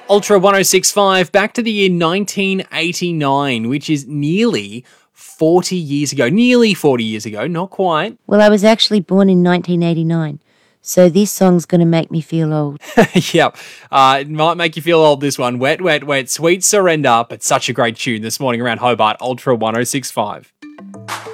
Ultra 1065, back to the year 1989, which is nearly 40 years ago. Nearly 40 years ago, not quite. Well, I was actually born in 1989, so this song's going to make me feel old. Yep. It might make you feel old, this one. Wet, Wet, Wet, Sweet Surrender, but such a great tune this morning around Hobart, Ultra 1065.